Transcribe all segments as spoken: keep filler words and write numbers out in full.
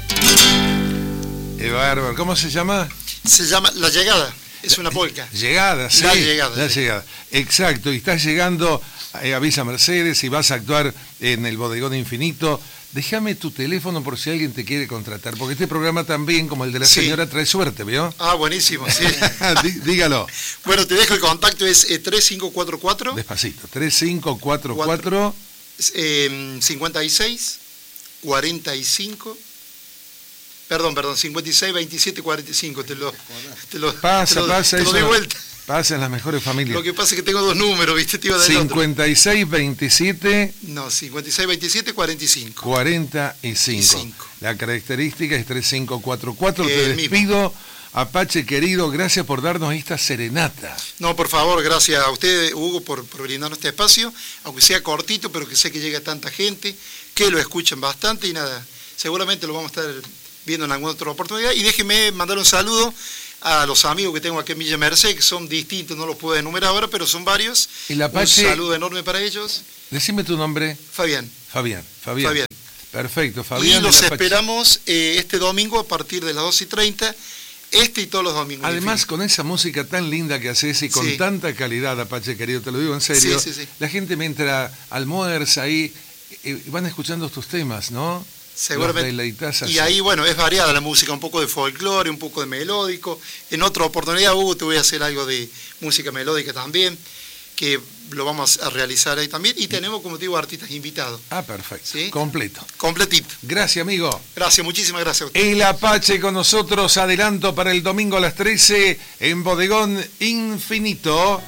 Eh, bárbaro. ¿Cómo se llama? Se llama La Llegada, es una polka. Llegada, sí. La Llegada. La sí. Llegada. Exacto, y estás llegando eh, a Villa Mercedes y vas a actuar en el Bodegón Infinito. Déjame tu teléfono por si alguien te quiere contratar, porque este programa también, como el de la Sí. señora, trae suerte, ¿vio? Ah, buenísimo, sí. Dí- Dígalo. Bueno, te dejo el contacto, es eh, tres cinco cuatro cuatro, Despacito. tres cinco cuatro cuatro eh, cincuenta y seis, cuarenta y cinco, perdón, perdón, cincuenta y seis, veintisiete, cuarenta y cinco, te lo, te lo, Pasa, te lo, pasa, te lo eso doy vuelta. pasa en las mejores familias. Lo que pasa es que tengo dos números, ¿viste? Te iba a dar el otro. cincuenta y seis veintisiete No, cincuenta y seis, veintisiete, cuarenta y cinco. cuarenta y cinco. cinco. La característica es tres cinco cuatro cuatro. Eh, Te el mismo. despido. Apache querido, gracias por darnos esta serenata. No, por favor, gracias a usted, Hugo, por, por brindarnos este espacio, aunque sea cortito, pero que sé que llega tanta gente, que lo escuchan bastante y nada, seguramente lo vamos a estar viendo en alguna otra oportunidad. Y déjeme mandar un saludo a los amigos que tengo aquí en Villa Merced, que son distintos, no los puedo enumerar ahora, pero son varios. El Apache, un saludo enorme para ellos. Decime tu nombre. Fabián. Fabián. Fabián. Fabián. Perfecto, Fabián. Y los el Apache. esperamos eh, este domingo a partir de las doce y treinta, este y todos los domingos. Además, con esa música tan linda que haces y con Sí. tanta calidad, Apache querido, te lo digo en serio, Sí, sí, sí. la gente mientras almuerza ahí, eh, van escuchando tus temas, ¿no? Seguramente. Los deleitas así. Y ahí, bueno, es variada la música, un poco de folclore, un poco de melódico. En otra oportunidad, Hugo, te voy a hacer algo de música melódica también, que lo vamos a realizar ahí también. Y tenemos, como te digo, artistas invitados. Ah, perfecto. ¿Sí? Completo. Completito. Gracias, amigo. Gracias, muchísimas gracias a usted. El Apache con nosotros, adelanto para el domingo a las trece en Bodegón Infinito.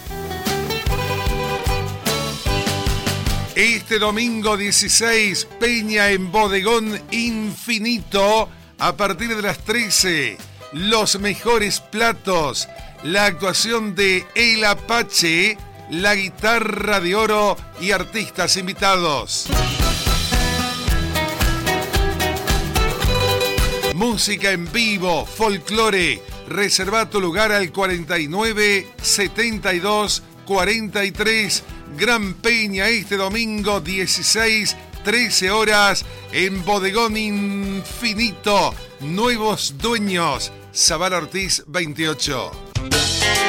Este domingo dieciséis, Peña en Bodegón Infinito, a partir de las trece, los mejores platos, la actuación de El Apache, la guitarra de oro y artistas invitados. Música en vivo, folclore. Reserva tu lugar al cuarenta y nueve, setenta y dos, cuarenta y tres. Gran Peña este domingo dieciséis, trece horas en Bodegón Infinito. Nuevos dueños. Zabal Ortiz veintiocho.